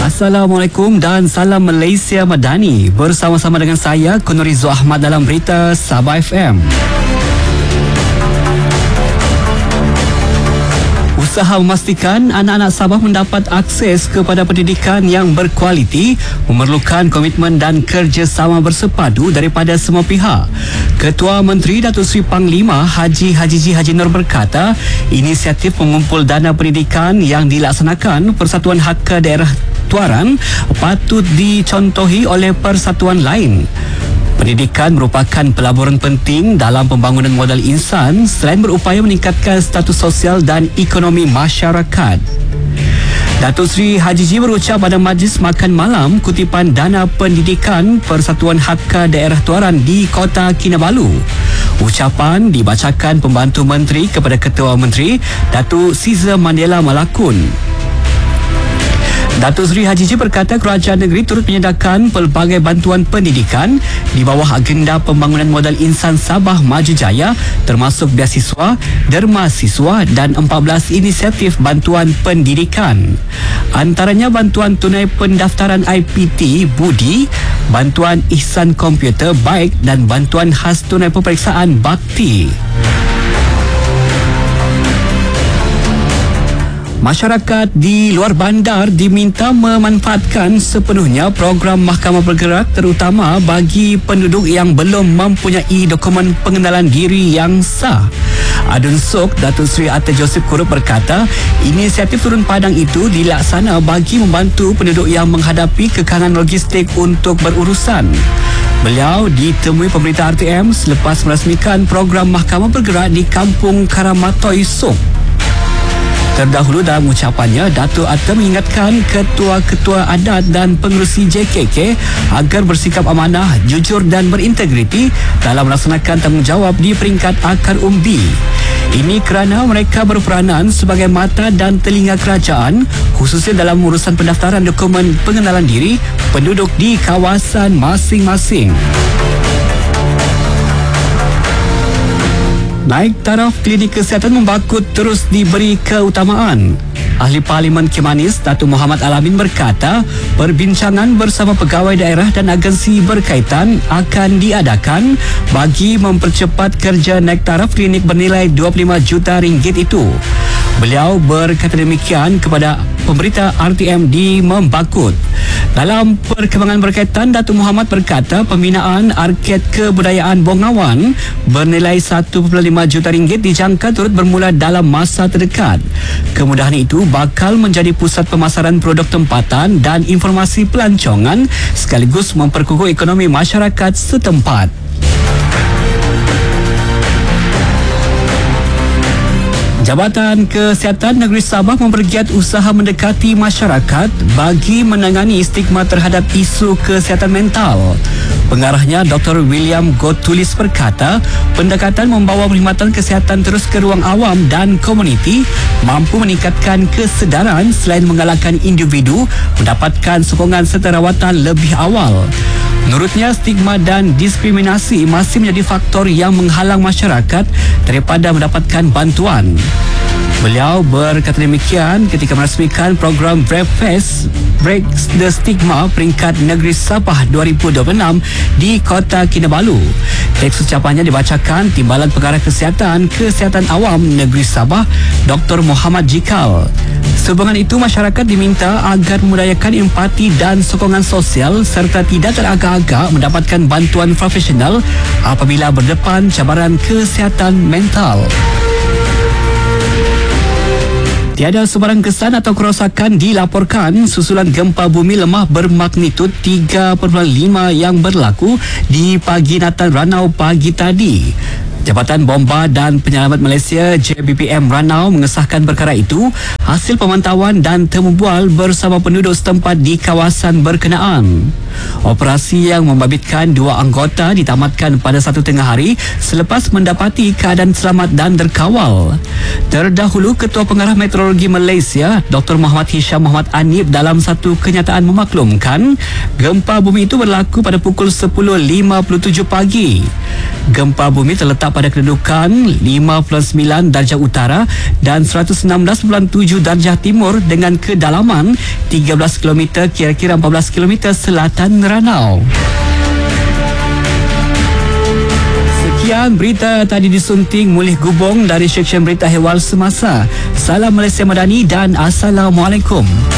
Assalamualaikum dan salam Malaysia Madani. Bersama-sama dengan saya Kunurizo Ahmad dalam berita Sabah FM. Usaha memastikan anak-anak Sabah mendapat akses kepada pendidikan yang berkualiti memerlukan komitmen dan kerjasama bersepadu daripada semua pihak. Ketua Menteri Datuk Seri Panglima Haji Nur berkata, inisiatif mengumpul dana pendidikan yang dilaksanakan Persatuan Hakka Daerah Tuaran patut dicontohi oleh persatuan lain. Pendidikan merupakan pelaburan penting dalam pembangunan modal insan selain berupaya meningkatkan status sosial dan ekonomi masyarakat. Datuk Seri Haji berucap pada majlis makan malam kutipan dana pendidikan Persatuan Hakka Daerah Tuaran di Kota Kinabalu. Ucapan dibacakan Pembantu Menteri kepada Ketua Menteri Datuk Siza Mandela Malakun. Datuk Seri Haji berkata kerajaan negeri turut menyediakan pelbagai bantuan pendidikan di bawah agenda pembangunan modal insan Sabah Maju Jaya termasuk beasiswa, derma siswa dan 14 inisiatif bantuan pendidikan. Antaranya bantuan tunai pendaftaran IPT Budi, bantuan ihsan komputer baik dan bantuan khas tunai peperiksaan bakti. Masyarakat di luar bandar diminta memanfaatkan sepenuhnya program Mahkamah Bergerak terutama bagi penduduk yang belum mempunyai dokumen pengenalan diri yang sah. Adun Sok, Datuk Seri Atta Joseph Kurup berkata, inisiatif turun padang itu dilaksana bagi membantu penduduk yang menghadapi kekangan logistik untuk berurusan. Beliau ditemui pemerintah RTM selepas merasmikan program Mahkamah Bergerak di Kampung Karamatoi Sok. Terdahulu dalam ucapannya, Datuk Atta mengingatkan ketua-ketua adat dan pengerusi JKK agar bersikap amanah, jujur dan berintegriti dalam melaksanakan tanggungjawab di peringkat akar umbi. Ini kerana mereka berperanan sebagai mata dan telinga kerajaan khususnya dalam urusan pendaftaran dokumen pengenalan diri penduduk di kawasan masing-masing. Naik taraf klinik kesihatan membakut terus diberi keutamaan. Ahli Parlimen Kimanis Datuk Muhammad Alamin berkata, perbincangan bersama pegawai daerah dan agensi berkaitan akan diadakan bagi mempercepat kerja naik taraf klinik bernilai 25 juta ringgit itu. Beliau berkata demikian kepada pemberita RTM di Membakut. Dalam perkembangan berkaitan, Datuk Muhammad berkata pembinaan Arked Kebudayaan Bongawan bernilai 1.5 juta ringgit dijangka turut bermula dalam masa terdekat. Kemudahan itu bakal menjadi pusat pemasaran produk tempatan dan informasi pelancongan sekaligus memperkukuh ekonomi masyarakat setempat. Jabatan Kesihatan Negeri Sabah mempergiat usaha mendekati masyarakat bagi menangani stigma terhadap isu kesihatan mental. Pengarahnya Dr. William Gotulis berkata, pendekatan membawa perkhidmatan kesihatan terus ke ruang awam dan komuniti mampu meningkatkan kesedaran selain menggalakkan individu mendapatkan sokongan serta rawatan lebih awal. Menurutnya, stigma dan diskriminasi masih menjadi faktor yang menghalang masyarakat daripada mendapatkan bantuan. Beliau berkata demikian ketika merasmikan program Break the Stigma peringkat Negeri Sabah 2026 di Kota Kinabalu. Teks ucapannya dibacakan Timbalan Pengarah Kesihatan Awam Negeri Sabah, Dr. Muhammad Jikal. Sehubungan itu, masyarakat diminta agar memudayakan empati dan sokongan sosial serta tidak teragak-agak mendapatkan bantuan profesional apabila berdepan cabaran kesihatan mental. Tiada sebarang kesan atau kerosakan dilaporkan susulan gempa bumi lemah bermagnitud 3.5 yang berlaku di Pagi Natan Ranau pagi tadi. Jabatan Bomba dan Penyelamat Malaysia JBPM Ranau mengesahkan perkara itu hasil pemantauan dan temu bual bersama penduduk setempat di kawasan berkenaan. Operasi yang membabitkan 2 anggota ditamatkan pada 1 tengah hari selepas mendapati keadaan selamat dan terkawal. Terdahulu, Ketua Pengarah Meteorologi Malaysia Dr. Muhammad Hisham Muhammad Anib dalam satu kenyataan memaklumkan gempa bumi itu berlaku pada pukul 10.57 pagi. Gempa bumi terletak pada kedudukan 5.9 darjah utara dan 116.7 darjah timur dengan kedalaman 13 km kira-kira 14 km selatan Ranau. Sekian berita tadi disunting Mulih Gubong dari Seksyen Berita Hewal Semasa. Salam Malaysia Madani dan Assalamualaikum.